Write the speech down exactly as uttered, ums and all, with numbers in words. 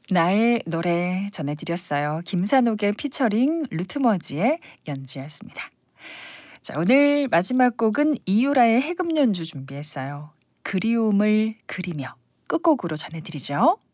나의 노래 전해드렸어요. 김산옥의 피처링 루트머지의 연주였습니다. 자, 오늘 마지막 곡은 이유라의 해금 연주 준비했어요. 그리움을 그리며 끝곡으로 전해드리죠.